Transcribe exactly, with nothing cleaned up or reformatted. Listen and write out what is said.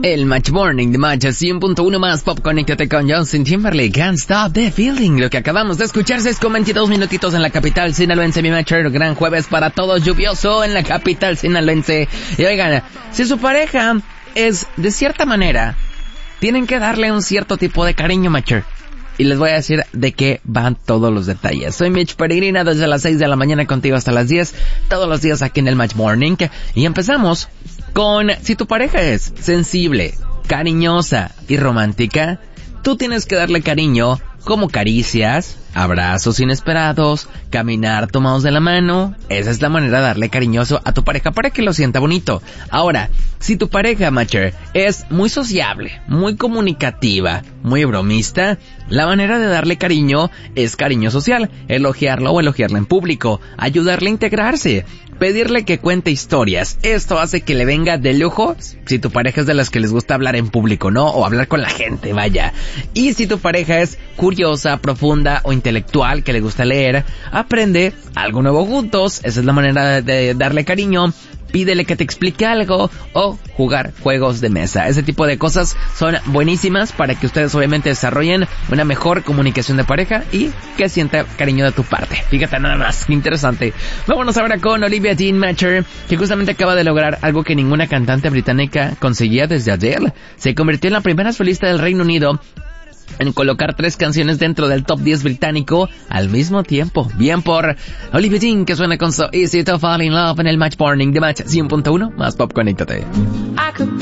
El Match Morning de Match cien punto uno más Pop. Conéctate con Justin Timberlake, Can't Stop the Feeling. Lo que acabamos de escuchar es con veintidós minutitos en la capital sinaloense. Mi Matcher, gran jueves para todos, lluvioso en la capital sinaloense. Y oigan, si su pareja es de cierta manera, tienen que darle un cierto tipo de cariño, Matcher. Y les voy a decir de qué van todos los detalles. Soy Mitch Peregrina, desde las seis de la mañana contigo hasta las diez, todos los días aquí en el Match Morning. Y empezamos con, si tu pareja es sensible, cariñosa y romántica, tú tienes que darle cariño como caricias, abrazos inesperados, caminar tomados de la mano. Esa es la manera de darle cariñoso a tu pareja para que lo sienta bonito. Ahora, si tu pareja, Matcher, es muy sociable, muy comunicativa, muy bromista, la manera de darle cariño es cariño social, elogiarlo o elogiarla en público, ayudarle a integrarse, pedirle que cuente historias. Esto hace que le venga de lujo si tu pareja es de las que les gusta hablar en público, ¿no? O hablar con la gente, vaya. Y si tu pareja es curiosa, profunda o intelectual, que le gusta leer, aprende algo nuevo juntos. Esa es la manera de darle cariño. Pídele que te explique algo o jugar juegos de mesa. Ese tipo de cosas son buenísimas para que ustedes obviamente desarrollen una mejor comunicación de pareja y que sienta cariño de tu parte. Fíjate nada más, qué interesante. Vámonos ahora con Olivia Dean-Matcher, que justamente acaba de lograr algo que ninguna cantante británica conseguía desde Adele. Se convirtió en la primera solista del Reino Unido en colocar tres canciones dentro del top diez británico al mismo tiempo. Bien por Olivia Dean, que suena con So Easy to Fall in Love en el Match Morning de Match cien punto uno más Pop. Conéctate. I could